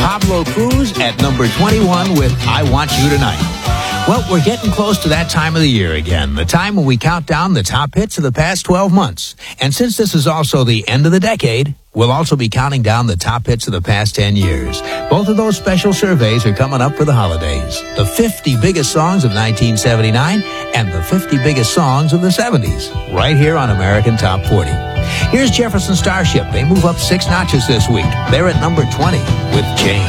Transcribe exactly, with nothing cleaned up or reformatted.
Pablo Cruz at number twenty-one with I Want You Tonight. Well, we're getting close to that time of the year again, the time when we count down the top hits of the past twelve months. And since this is also the end of the decade, we'll also be counting down the top hits of the past ten years. Both of those special surveys are coming up for the holidays. The fifty biggest songs of nineteen seventy-nine and the fifty biggest songs of the seventies, right here on American Top forty. Here's Jefferson Starship. They move up six notches this week. They're at number twenty with Jane.